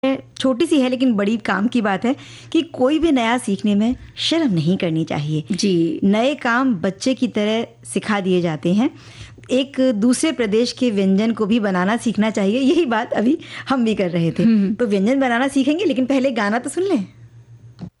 छोटी सी है लेकिन बड़ी काम की बात है कि कोई भी नया सीखने में शर्म नहीं करनी चाहिए जी। नए काम बच्चे की तरह सिखा दिए जाते हैं। एक दूसरे प्रदेश के व्यंजन को भी बनाना सीखना चाहिए। यही बात अभी हम भी कर रहे थे। तो व्यंजन बनाना सीखेंगे लेकिन पहले गाना तो सुन लें।